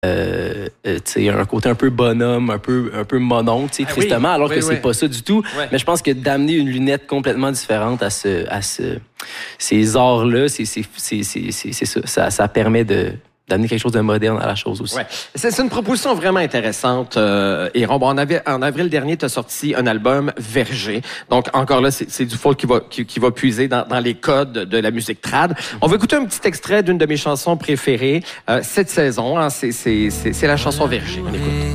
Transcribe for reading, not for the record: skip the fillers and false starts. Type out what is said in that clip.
tu sais, un côté un peu bonhomme, un peu monon, tu sais, tristement, alors que c'est pas ça du tout. Ouais. Mais je pense que d'amener une lunette complètement différente à ces arts-là, c'est ça. Ça permet d'amener quelque chose de moderne à la chose aussi. Ouais. C'est une proposition vraiment intéressante. Et Ron, en avril dernier, tu as sorti un album Verger. Donc, encore là, c'est du folk qui va puiser dans les codes de la musique trad. On va écouter un petit extrait d'une de mes chansons préférées cette saison. Hein, c'est la chanson Verger. On écoute.